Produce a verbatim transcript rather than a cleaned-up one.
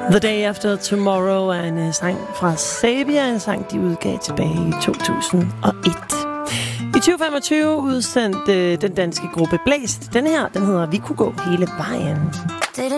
The Day After Tomorrow er en uh, sang fra Sabia, en sang, de udgav tilbage i to tusind og et. I tyve femogtyve udsendte uh, den danske gruppe Blæst. Den her, den hedder Vi kunne gå hele vejen.